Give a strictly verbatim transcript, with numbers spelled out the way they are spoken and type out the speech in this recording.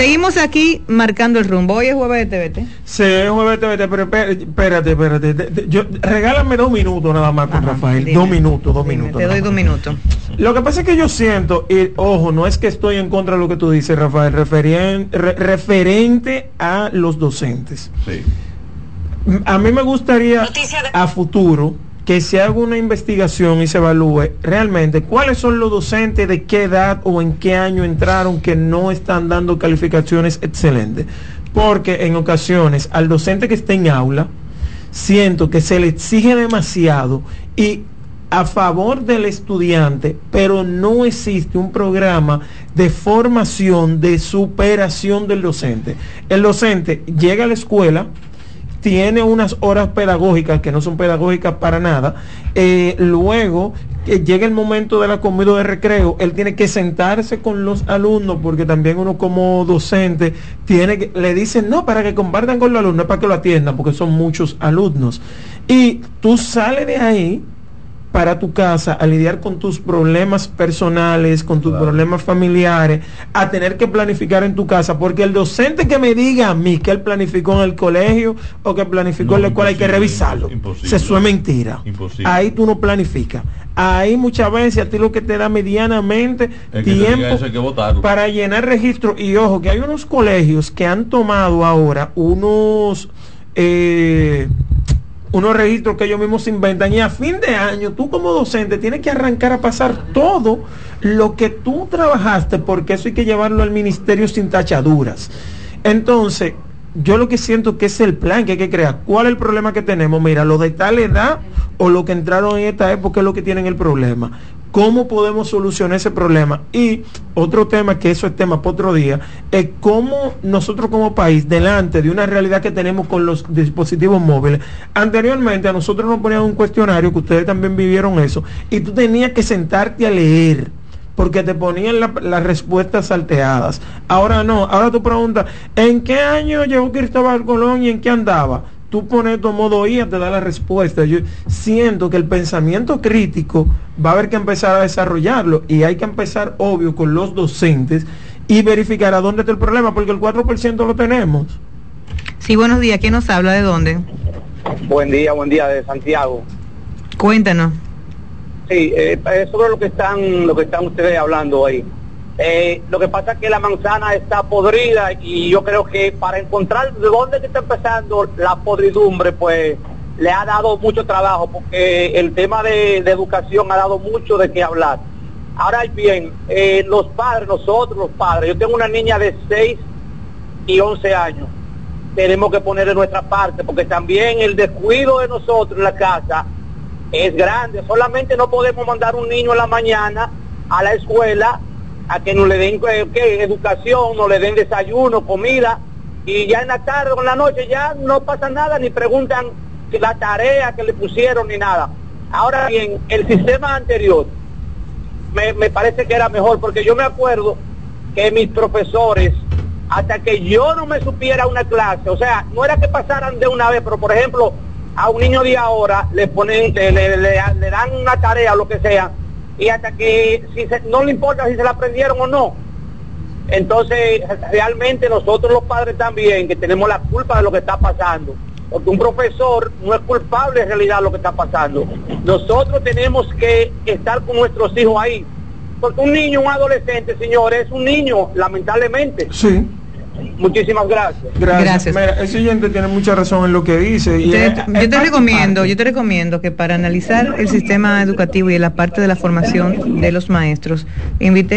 Seguimos aquí marcando el rumbo. Hoy es jueves de T V T. Sí, es jueves de T V T, pero espérate, espérate. espérate. Yo, regálame dos minutos nada más con Ajá, Rafael. Dime, dos minutos, dos dime, minutos. Te doy dos minutos. Lo que pasa es que yo siento, y ojo, no es que estoy en contra de lo que tú dices, Rafael, referien, re, referente a los docentes. Sí. A mí me gustaría a futuro que se haga una investigación y se evalúe realmente cuáles son los docentes, de qué edad o en qué año entraron que no están dando calificaciones excelentes. Porque en ocasiones al docente que está en aula, siento que se le exige demasiado y a favor del estudiante, pero no existe un programa de formación, de superación del docente. El docente llega a la escuela, tiene unas horas pedagógicas que no son pedagógicas para nada, eh, luego que llega el momento de la comida de recreo, él tiene que sentarse con los alumnos, porque también uno como docente tiene que, le dicen no, para que compartan con los alumnos, para que lo atiendan, porque son muchos alumnos, y tú sales de ahí para tu casa a lidiar con tus problemas personales, con tus claro. problemas familiares, a tener que planificar en tu casa, porque el docente que me diga a mí que él planificó en el colegio o que planificó no, en la escuela hay que revisarlo. Imposible. Eso es mentira. Imposible. Ahí tú no planificas. Ahí muchas veces a ti lo que te da medianamente el tiempo para llenar registro. Y ojo, que hay unos colegios que han tomado ahora unos... Eh, unos registros que ellos mismos inventan, y a fin de año tú como docente tienes que arrancar a pasar todo lo que tú trabajaste, porque eso hay que llevarlo al ministerio sin tachaduras. Entonces yo lo que siento que es el plan que hay que crear. ¿Cuál es el problema que tenemos? Mira, lo de tal edad o lo que entraron en esta época es lo que tienen el problema. ¿Cómo podemos solucionar ese problema? Y otro tema, que eso es tema para otro día, es cómo nosotros como país, delante de una realidad que tenemos con los dispositivos móviles, anteriormente a nosotros nos ponían un cuestionario, que ustedes también vivieron eso, y tú tenías que sentarte a leer, porque te ponían la, las respuestas salteadas. Ahora no, ahora tú preguntas, ¿en qué año llegó Cristóbal Colón y en qué andaba? Tú pones tu modo I A, te da la respuesta. Yo siento que el pensamiento crítico va a haber que empezar a desarrollarlo, y hay que empezar, obvio, con los docentes y verificar a dónde está el problema, porque el cuatro por ciento lo tenemos. Sí, buenos días. ¿Quién nos habla? ¿De dónde? Buen día, buen día, de Santiago. Cuéntanos. Sí, eh, sobre lo que están, lo que están ustedes hablando ahí. Eh, lo que pasa es que la manzana está podrida, y yo creo que para encontrar de dónde está empezando la podridumbre, pues le ha dado mucho trabajo, porque el tema de, de educación ha dado mucho de qué hablar. Ahora bien, eh, los padres, nosotros los padres, yo tengo una niña de seis y once años, tenemos que poner de nuestra parte, porque también el descuido de nosotros en la casa es grande. Solamente no podemos mandar un niño en la mañana a la escuela a que nos le den ¿qué? educación, nos le den desayuno, comida, y ya en la tarde o en la noche ya no pasa nada, ni preguntan la tarea que le pusieron ni nada. Ahora bien, el sistema anterior me, me parece que era mejor, porque yo me acuerdo que mis profesores, hasta que yo no me supiera una clase, o sea, no era que pasaran de una vez, pero por ejemplo, a un niño de ahora le ponen, le, le, le, le dan una tarea o lo que sea, y hasta que si se, no le importa si se la aprendieron o no. Entonces realmente nosotros los padres también, que tenemos la culpa de lo que está pasando, porque un profesor no es culpable en realidad de lo que está pasando. Nosotros tenemos que estar con nuestros hijos ahí, porque un niño, un adolescente, señores, es un niño, lamentablemente. Sí. Muchísimas gracias. Gracias. Gracias. Mira, el siguiente tiene mucha razón en lo que dice. Y te, es, yo es te recomiendo, parte. yo te recomiendo que para analizar el sistema educativo y la parte de la formación de los maestros, invite